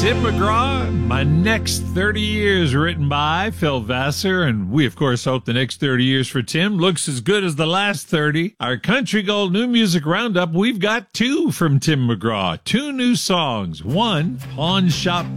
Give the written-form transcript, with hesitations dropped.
Tim McGraw, My Next 30 Years, written by Phil Vassar, and we, of course, hope the next 30 years for Tim looks as good as the last 30. Our Country Gold New Music Roundup, we've got two from Tim McGraw, two new songs. One, Pawn Shop